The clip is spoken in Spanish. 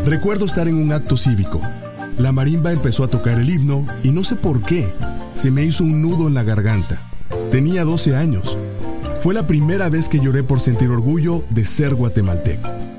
Recuerdo estar en un acto cívico. La marimba empezó a tocar el himno y no sé por qué, se me hizo un nudo en la garganta. Tenía 12 años. Fue la primera vez que lloré por sentir orgullo de ser guatemalteco.